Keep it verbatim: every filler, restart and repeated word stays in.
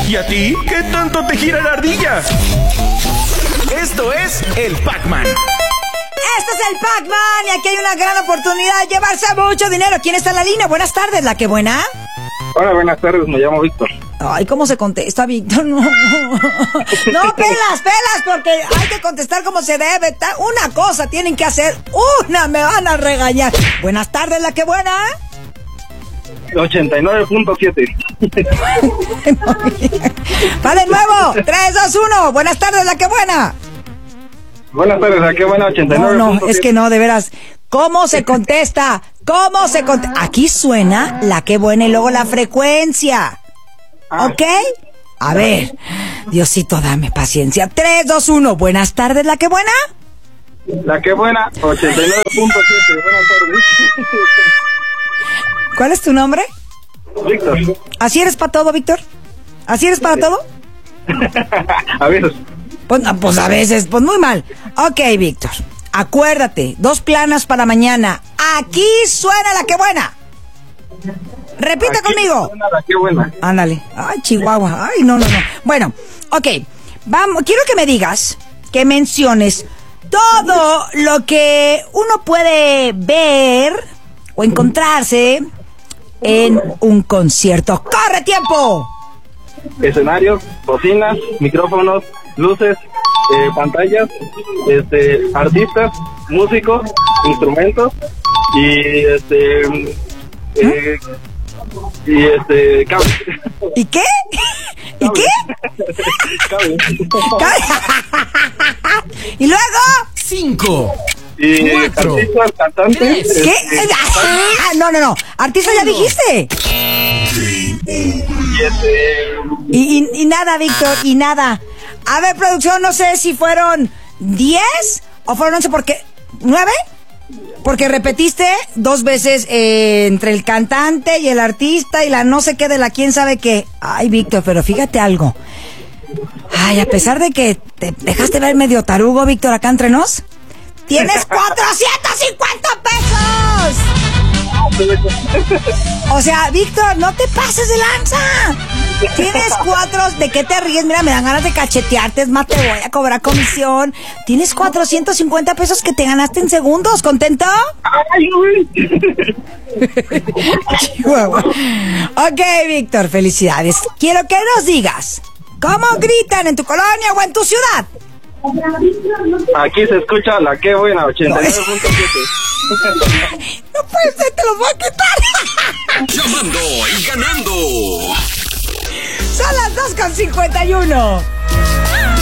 ¿Y a ti? ¿Qué tanto te gira la ardilla? Esto es el Pac-Man. Este es el Pac-Man y aquí hay una gran oportunidad de llevarse mucho dinero. ¿Quién está en la línea? Buenas tardes, ¿la que buena? Hola, buenas tardes, me llamo Víctor. Ay, ¿cómo se contesta, Víctor? No, no, pelas, pelas, porque hay que contestar como se debe. Una cosa tienen que hacer, una me van a regañar. Buenas tardes, ¿la que buena? ochenta y nueve punto siete. Vale, nuevo, tres, dos, uno. Buenas tardes, ¿la que buena? Buenas tardes, ¿la que buena? ochenta y nueve. No, no, es que no, de veras. ¿Cómo se contesta? ¿Cómo se contesta? Aquí suena la que buena y luego la frecuencia. ¿Ok? A ver, Diosito, dame paciencia. tres, dos, uno. Buenas tardes, ¿la que buena? La que buena, ochenta y nueve punto siete. Buenas tardes. ¿Cuál es tu nombre? Víctor. ¿Así eres para todo, Víctor? ¿Así eres para todo? A veces. Pues, pues a veces, pues muy mal. Ok, Víctor. Acuérdate, dos planas para mañana. Aquí suena la que buena. Repita Aquí conmigo. Suena la que buena. Ándale. Ay, Chihuahua. Ay, no, no, no. Bueno, ok. Vamos, quiero que me digas, que menciones todo lo que uno puede ver o encontrarse en un concierto. ¡Corre, tiempo! Escenarios, bocinas, micrófonos, luces, eh, pantallas, este, artistas, músicos, instrumentos y este eh, y este cables. ¿Y qué? ¿Y qué? Cables. ¿Y luego? Cinco. Y Cuatro. artistas, cantantes. ¿Qué? este, Ah, no, no, no. Artista ya dijiste. y este Y, y, y nada, Víctor, y nada. A ver, producción, no sé si fueron diez o fueron once, porque... ¿Nueve? Porque repetiste dos veces eh, entre el cantante y el artista y la no sé qué de la quién sabe qué. Ay, Víctor, pero fíjate algo. Ay, a pesar de que te dejaste ver medio tarugo, Víctor, acá entre nos, tienes cuatrocientos cincuenta pesos. O sea, Víctor, no te pases de lanza. Tienes cuatro, ¿de qué te ríes? Mira, me dan ganas de cachetearte, es más, te voy a cobrar comisión. Tienes cuatrocientos cincuenta pesos que te ganaste en segundos, ¿contento? ¡ay, güey! Chihuahua. Ok, Víctor, felicidades. Quiero que nos digas, ¿cómo gritan en tu colonia o en tu ciudad? Aquí se escucha la que buena, ochenta y nueve punto siete. No puede ser, te los voy a quitar. Llamando y ganando. Son las dos con cincuenta y uno.